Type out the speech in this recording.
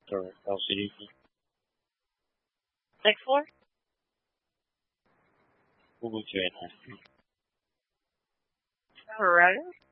or LCD. Next floor? We'll go to it. Correct.